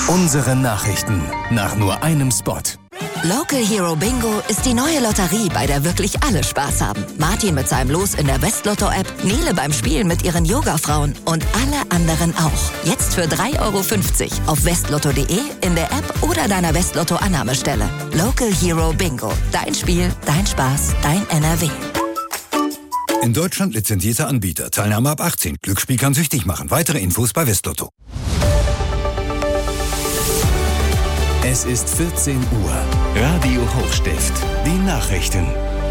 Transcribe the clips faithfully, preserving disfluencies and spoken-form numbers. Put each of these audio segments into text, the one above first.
Unsere Nachrichten nach nur einem Spot. Local Hero Bingo ist die neue Lotterie, bei der wirklich alle Spaß haben. Martin mit seinem Los in der Westlotto-App, Nele beim Spielen mit ihren Yoga-Frauen und alle anderen auch. Jetzt für drei Euro fünfzig auf westlotto punkt de, in der App oder deiner Westlotto-Annahmestelle. Local Hero Bingo. Dein Spiel, dein Spaß, dein N R W. In Deutschland lizenzierter Anbieter. Teilnahme ab achtzehn. Glücksspiel kann süchtig machen. Weitere Infos bei Westlotto. Es ist vierzehn Uhr. Radio Hochstift. Die Nachrichten.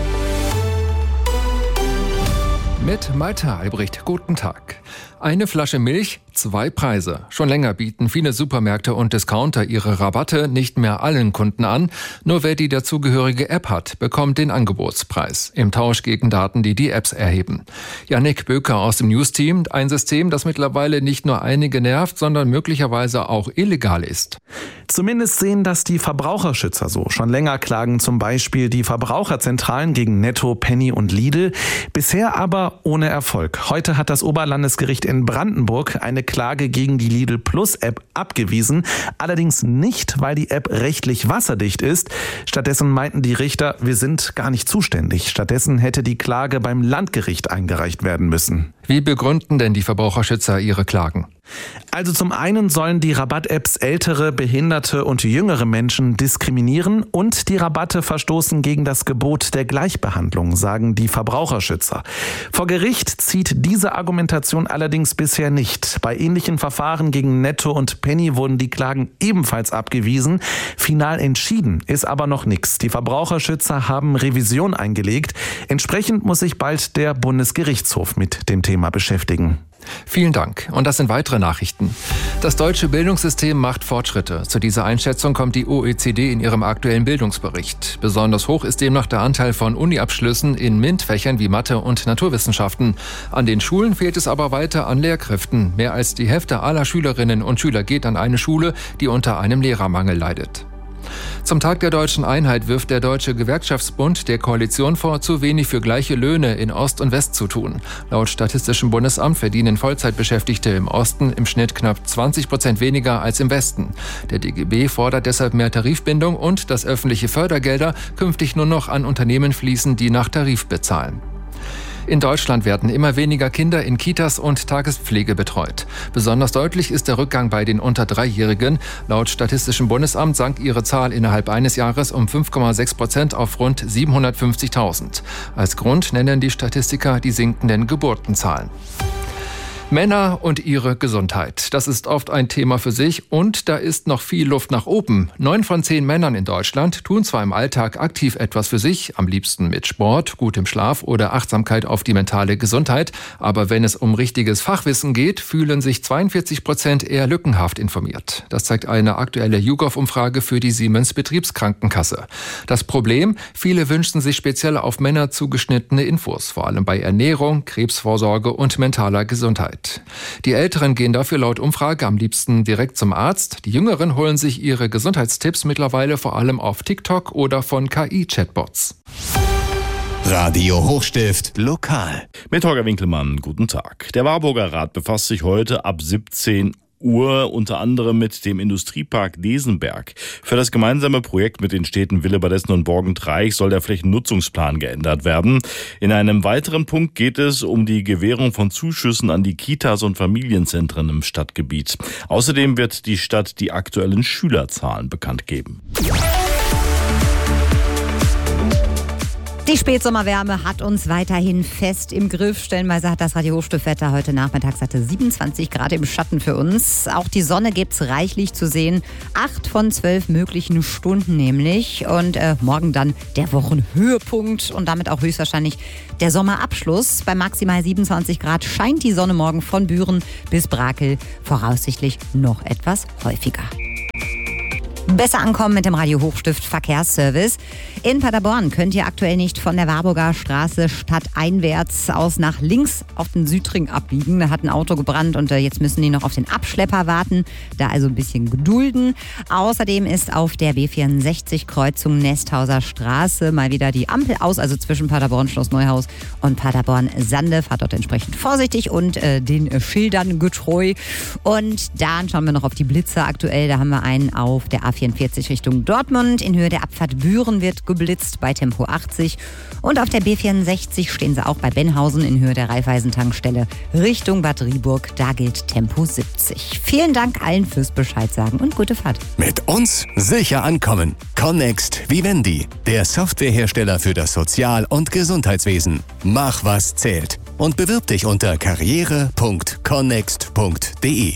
Mit Malte Albrecht. Guten Tag. Eine Flasche Milch, zwei Preise. Schon länger bieten viele Supermärkte und Discounter ihre Rabatte nicht mehr allen Kunden an. Nur wer die dazugehörige App hat, bekommt den Angebotspreis. Im Tausch gegen Daten, die die Apps erheben. Jannik Böker aus dem News-Team. Ein System, das mittlerweile nicht nur einige nervt, sondern möglicherweise auch illegal ist. Zumindest sehen das die Verbraucherschützer so. Schon länger klagen zum Beispiel die Verbraucherzentralen gegen Netto, Penny und Lidl. Bisher aber ohne Erfolg. Heute hat das Oberlandesgericht in Brandenburg eine Klage gegen die Lidl Plus App abgewiesen. Allerdings nicht, weil die App rechtlich wasserdicht ist. Stattdessen meinten die Richter, wir sind gar nicht zuständig. Stattdessen hätte die Klage beim Landgericht eingereicht werden müssen. Wie begründen denn die Verbraucherschützer ihre Klagen? Also zum einen sollen die Rabatt-Apps ältere, behinderte und jüngere Menschen diskriminieren und die Rabatte verstoßen gegen das Gebot der Gleichbehandlung, sagen die Verbraucherschützer. Vor Gericht zieht diese Argumentation allerdings bisher nicht. Bei ähnlichen Verfahren gegen Netto und Penny wurden die Klagen ebenfalls abgewiesen. Final entschieden ist aber noch nichts. Die Verbraucherschützer haben Revision eingelegt. Entsprechend muss sich bald der Bundesgerichtshof mit dem Thema beschäftigen. Vielen Dank. Und das sind weitere Nachrichten. Das deutsche Bildungssystem macht Fortschritte. Zu dieser Einschätzung kommt die O E C D in ihrem aktuellen Bildungsbericht. Besonders hoch ist demnach der Anteil von Uni-Abschlüssen in MINT-Fächern wie Mathe und Naturwissenschaften. An den Schulen fehlt es aber weiter an Lehrkräften. Mehr als die Hälfte aller Schülerinnen und Schüler geht an eine Schule, die unter einem Lehrermangel leidet. Zum Tag der Deutschen Einheit wirft der Deutsche Gewerkschaftsbund der Koalition vor, zu wenig für gleiche Löhne in Ost und West zu tun. Laut Statistischem Bundesamt verdienen Vollzeitbeschäftigte im Osten im Schnitt knapp zwanzig Prozent weniger als im Westen. Der D G B fordert deshalb mehr Tarifbindung und dass öffentliche Fördergelder künftig nur noch an Unternehmen fließen, die nach Tarif bezahlen. In Deutschland werden immer weniger Kinder in Kitas und Tagespflege betreut. Besonders deutlich ist der Rückgang bei den unter Dreijährigen. Laut Statistischem Bundesamt sank ihre Zahl innerhalb eines Jahres um fünf Komma sechs Prozent auf rund siebenhundertfünfzigtausend. Als Grund nennen die Statistiker die sinkenden Geburtenzahlen. Männer und ihre Gesundheit. Das ist oft ein Thema für sich und da ist noch viel Luft nach oben. Neun von zehn Männern in Deutschland tun zwar im Alltag aktiv etwas für sich, am liebsten mit Sport, gutem Schlaf oder Achtsamkeit auf die mentale Gesundheit. Aber wenn es um richtiges Fachwissen geht, fühlen sich zweiundvierzig Prozent eher lückenhaft informiert. Das zeigt eine aktuelle YouGov-Umfrage für die Siemens Betriebskrankenkasse. Das Problem? Viele wünschen sich speziell auf Männer zugeschnittene Infos, vor allem bei Ernährung, Krebsvorsorge und mentaler Gesundheit. Die Älteren gehen dafür laut Umfrage am liebsten direkt zum Arzt. Die Jüngeren holen sich ihre Gesundheitstipps mittlerweile vor allem auf TikTok oder von K I-Chatbots. Radio Hochstift lokal. Mit Holger Winkelmann, guten Tag. Der Warburger Rat befasst sich heute ab siebzehn Uhr unter anderem mit dem Industriepark Desenberg. Für das gemeinsame Projekt mit den Städten Willebadessen und Borgentreich soll der Flächennutzungsplan geändert werden. In einem weiteren Punkt geht es um die Gewährung von Zuschüssen an die Kitas und Familienzentren im Stadtgebiet. Außerdem wird die Stadt die aktuellen Schülerzahlen bekannt geben. Die Spätsommerwärme hat uns weiterhin fest im Griff. Stellenweise hat das Radio Hochstift-Wetter heute Nachmittag satte siebenundzwanzig Grad im Schatten für uns. Auch die Sonne gibt's reichlich zu sehen. Acht von zwölf möglichen Stunden nämlich. Und äh, morgen dann der Wochenhöhepunkt und damit auch höchstwahrscheinlich der Sommerabschluss. Bei maximal siebenundzwanzig Grad scheint die Sonne morgen von Büren bis Brakel voraussichtlich noch etwas häufiger. Besser ankommen mit dem Radio Hochstift Verkehrsservice. In Paderborn könnt ihr aktuell nicht von der Warburger Straße stadteinwärts aus nach links auf den Südring abbiegen. Da hat ein Auto gebrannt und jetzt müssen die noch auf den Abschlepper warten. Da also ein bisschen gedulden. Außerdem ist auf der B vierundsechzig Kreuzung Nesthauser Straße mal wieder die Ampel aus, also zwischen Paderborn Schloss Neuhaus und Paderborn Sande. Fahrt dort entsprechend vorsichtig und äh, den äh, Schildern getreu. Und dann schauen wir noch auf die Blitze aktuell. Da haben wir einen auf der A vierundvierzig Richtung Dortmund. In Höhe der Abfahrt Büren wird geblitzt bei Tempo achtzig. Und auf der B vierundsechzig stehen sie auch bei Benhausen in Höhe der Raiffeisen-Tankstelle Richtung Bad Rieburg. Da gilt Tempo siebzig. Vielen Dank allen fürs Bescheid sagen und gute Fahrt. Mit uns sicher ankommen. Connext Vivendi, der Softwarehersteller für das Sozial- und Gesundheitswesen. Mach, was zählt. Und bewirb dich unter karriere punkt connext punkt de.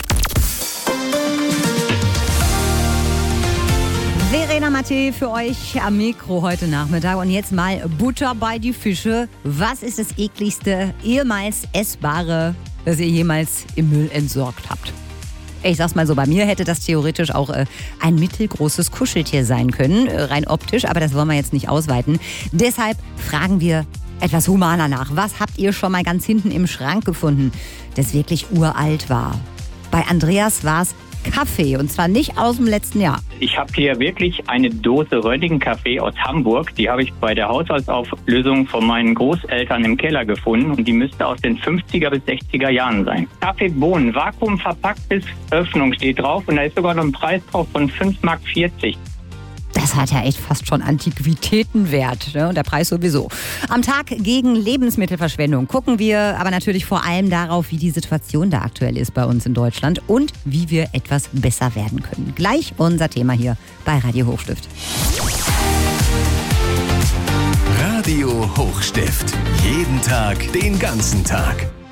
Verena Matthä für euch am Mikro heute Nachmittag. Und jetzt mal Butter bei die Fische. Was ist das ekligste, ehemals Essbare, das ihr jemals im Müll entsorgt habt? Ich sag's mal so, bei mir hätte das theoretisch auch äh, ein mittelgroßes Kuscheltier sein können, äh, rein optisch, aber das wollen wir jetzt nicht ausweiten. Deshalb fragen wir etwas humaner nach. Was habt ihr schon mal ganz hinten im Schrank gefunden, das wirklich uralt war? Bei Andreas war's Kaffee und zwar nicht aus dem letzten Jahr. Ich habe hier wirklich eine Dose Röntgen-Kaffee aus Hamburg. Die habe ich bei der Haushaltsauflösung von meinen Großeltern im Keller gefunden und die müsste aus den fünfziger bis sechziger Jahren sein. Kaffeebohnen, Vakuum verpackt bis Öffnung steht drauf und da ist sogar noch ein Preis drauf von fünf Mark vierzig. Das hat ja echt fast schon Antiquitätenwert, ne? Und der Preis sowieso. Am Tag gegen Lebensmittelverschwendung gucken wir aber natürlich vor allem darauf, wie die Situation da aktuell ist bei uns in Deutschland und wie wir etwas besser werden können. Gleich unser Thema hier bei Radio Hochstift. Radio Hochstift. Jeden Tag, den ganzen Tag.